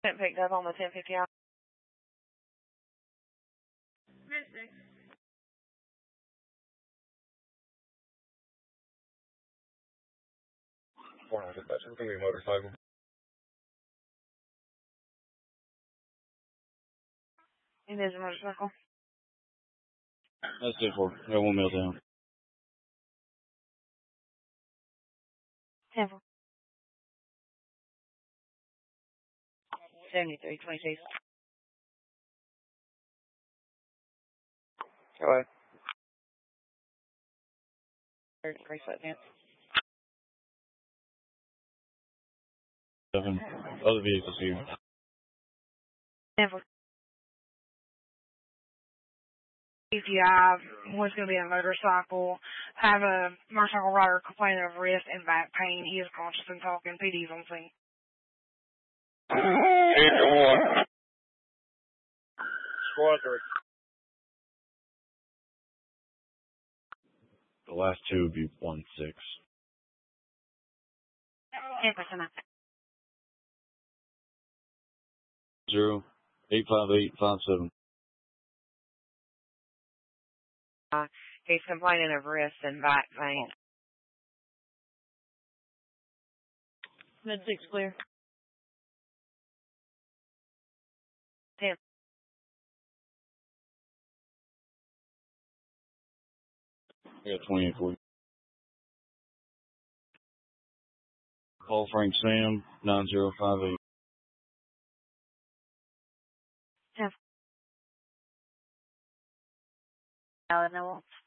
Picked up on the 1050 hour. Mystic. Dispatch, it's gonna be a motorcycle. It is a motorcycle. That's 10-4. Got 1 mil down. 10-4. 73-26. Go ahead. Third bracelet dance. 7. Other vehicles here. 10-4. If you have what's going to be a motorcycle, have a motorcycle rider complaining of wrist and back pain. He is conscious and talking. PD's on scene. 8-1. Squad 3. The last two would be 1-6. 10%. 0 85857. He's complaining of wrist and back pain. Mid-6 clear. 10. I got 28 for you. Call Frank Sam 9058. 10. No,